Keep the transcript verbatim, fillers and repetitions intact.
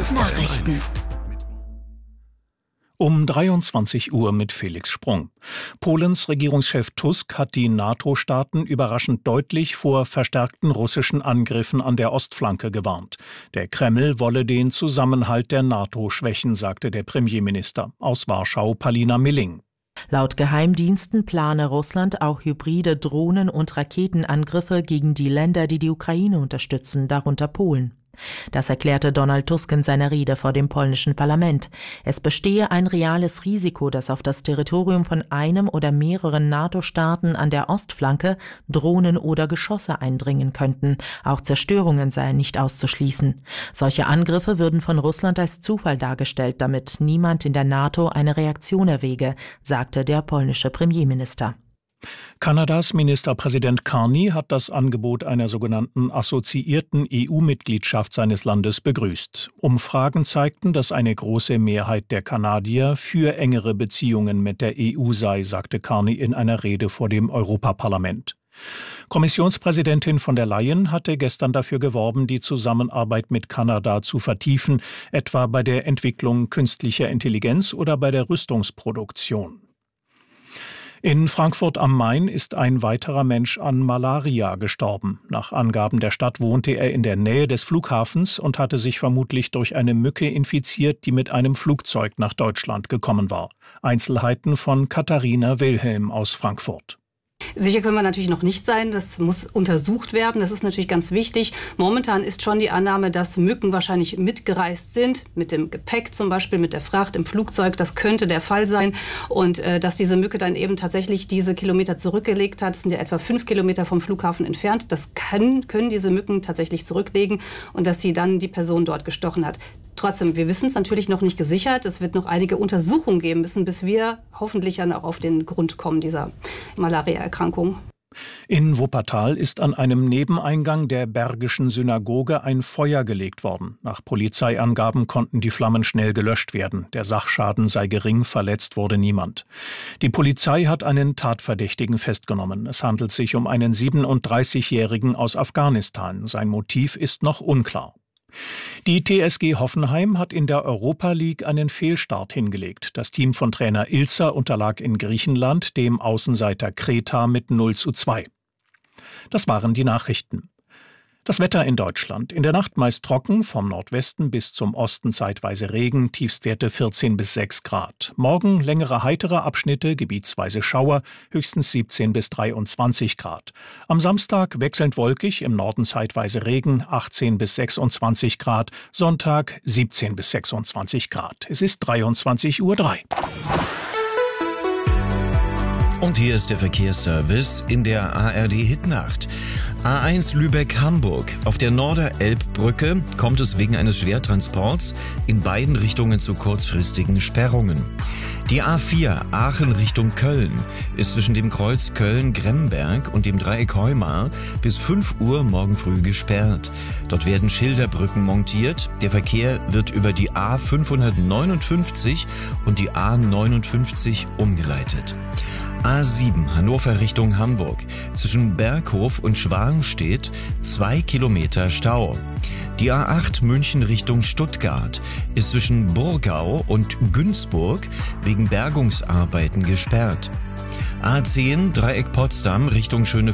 Nachrichten. Um dreiundzwanzig Uhr mit Felix Sprung. Polens Regierungschef Tusk hat die NATO-Staaten überraschend deutlich vor verstärkten russischen Angriffen an der Ostflanke gewarnt. Der Kreml wolle den Zusammenhalt der NATO schwächen, sagte der Premierminister. Aus Warschau Palina Milling. Laut Geheimdiensten plane Russland auch hybride Drohnen- und Raketenangriffe gegen die Länder, die die Ukraine unterstützen, darunter Polen. Das erklärte Donald Tusk in seiner Rede vor dem polnischen Parlament. Es bestehe ein reales Risiko, dass auf das Territorium von einem oder mehreren NATO-Staaten an der Ostflanke Drohnen oder Geschosse eindringen könnten. Auch Zerstörungen seien nicht auszuschließen. Solche Angriffe würden von Russland als Zufall dargestellt, damit niemand in der NATO eine Reaktion erwäge, sagte der polnische Premierminister. Kanadas Ministerpräsident Carney hat das Angebot einer sogenannten assoziierten E U-Mitgliedschaft seines Landes begrüßt. Umfragen zeigten, dass eine große Mehrheit der Kanadier für engere Beziehungen mit der E U sei, sagte Carney in einer Rede vor dem Europaparlament. Kommissionspräsidentin von der Leyen hatte gestern dafür geworben, die Zusammenarbeit mit Kanada zu vertiefen, etwa bei der Entwicklung künstlicher Intelligenz oder bei der Rüstungsproduktion. In Frankfurt am Main ist ein weiterer Mensch an Malaria gestorben. Nach Angaben der Stadt wohnte er in der Nähe des Flughafens und hatte sich vermutlich durch eine Mücke infiziert, die mit einem Flugzeug nach Deutschland gekommen war. Einzelheiten von Katharina Wilhelm aus Frankfurt. Sicher können wir natürlich noch nicht sein. Das muss untersucht werden. Das ist natürlich ganz wichtig. Momentan ist schon die Annahme, dass Mücken wahrscheinlich mitgereist sind, mit dem Gepäck zum Beispiel, mit der Fracht im Flugzeug. Das könnte der Fall sein. Und äh, dass diese Mücke dann eben tatsächlich diese Kilometer zurückgelegt hat. Das sind ja etwa fünf Kilometer vom Flughafen entfernt. Das kann, können diese Mücken tatsächlich zurücklegen und dass sie dann die Person dort gestochen hat. Trotzdem, wir wissen es natürlich noch nicht gesichert. Es wird noch einige Untersuchungen geben müssen, bis wir hoffentlich dann auch auf den Grund kommen dieser Malaria-Erkrankung. In Wuppertal ist an einem Nebeneingang der Bergischen Synagoge ein Feuer gelegt worden. Nach Polizeiangaben konnten die Flammen schnell gelöscht werden. Der Sachschaden sei gering, verletzt wurde niemand. Die Polizei hat einen Tatverdächtigen festgenommen. Es handelt sich um einen siebenunddreißigjährigen aus Afghanistan. Sein Motiv ist noch unklar. Die T S G Hoffenheim hat in der Europa League einen Fehlstart hingelegt. Das Team von Trainer Ilzer unterlag in Griechenland dem Außenseiter Kreta mit null zu zwei. Das waren die Nachrichten. Das Wetter in Deutschland. In der Nacht meist trocken, vom Nordwesten bis zum Osten zeitweise Regen, Tiefstwerte vierzehn bis sechs Grad. Morgen längere heitere Abschnitte, gebietsweise Schauer, höchstens siebzehn bis dreiundzwanzig Grad. Am Samstag wechselnd wolkig, im Norden zeitweise Regen, achtzehn bis sechsundzwanzig Grad. Sonntag siebzehn bis sechsundzwanzig Grad. Es ist dreiundzwanzig Uhr drei. Und hier ist der Verkehrsservice in der A R D-Hitnacht. A eins Lübeck-Hamburg. Auf der Norderelbbrücke kommt es wegen eines Schwertransports in beiden Richtungen zu kurzfristigen Sperrungen. Die A vier Aachen Richtung Köln ist zwischen dem Kreuz Köln-Gremberg und dem Dreieck Heumar bis fünf Uhr morgen früh gesperrt. Dort werden Schilderbrücken montiert. Der Verkehr wird über die A fünfhundertneunundfünfzig und die A neunundfünfzig umgeleitet. A sieben Hannover Richtung Hamburg. Zwischen Berghof und Schwanstedt zwei Kilometer Stau. Die A acht München Richtung Stuttgart ist zwischen Burgau und Günzburg wegen Bergungsarbeiten gesperrt. A zehn Dreieck Potsdam Richtung Schöne